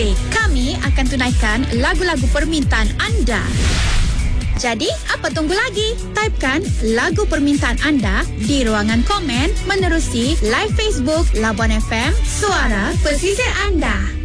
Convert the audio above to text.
Okey, kami akan tunaikan lagu-lagu permintaan anda. Jadi, apa tunggu lagi? Typekan lagu permintaan anda di ruangan komen menerusi live Facebook Labuan FM, suara pesisir anda.